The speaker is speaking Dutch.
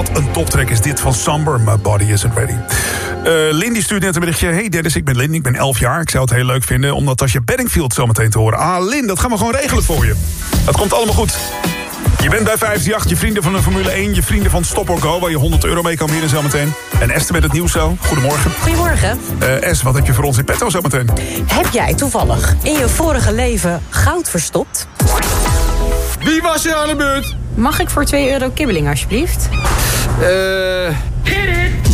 Wat een toptrack is dit van Somber, My Body Isn't Ready. Lindy stuurt net een berichtje. Hey Dennis, ik ben Lynn, ik ben 11 jaar. Ik zou het heel leuk vinden om Natasja Bedingfield zo meteen te horen. Lynn, dat gaan we gewoon regelen voor je. Dat komt allemaal goed. Je bent bij 538, je vrienden van de Formule 1... je vrienden van Stop or Go, waar je €100 mee kan winnen zometeen. En Esther met het nieuws zo. Goedemorgen. Goedemorgen. Es, wat heb je voor ons in petto zometeen? Heb jij toevallig in je vorige leven goud verstopt? Wie was er aan de beurt? Mag ik voor €2 kibbeling alsjeblieft?